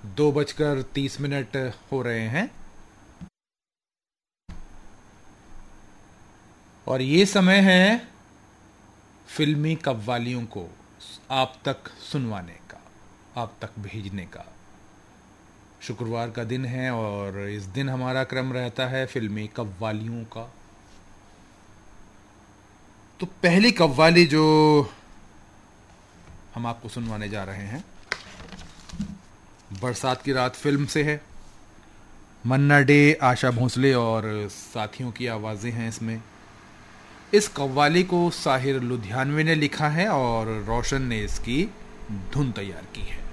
2:30 हो रहे हैं और ये समय है फिल्मी कव्वालियों को आप तक सुनवाने का, आप तक भेजने का। शुक्रवार का दिन है और इस दिन हमारा क्रम रहता है फिल्मी कव्वालियों का। तो पहली कव्वाली जो हम आपको सुनवाने जा रहे हैं बरसात की रात फिल्म से है। मन्ना डे, आशा भोसले और साथियों की आवाज़ें हैं इसमें। इस कव्वाली को साहिर लुधियानवी ने लिखा है और रोशन ने इसकी धुन तैयार की है।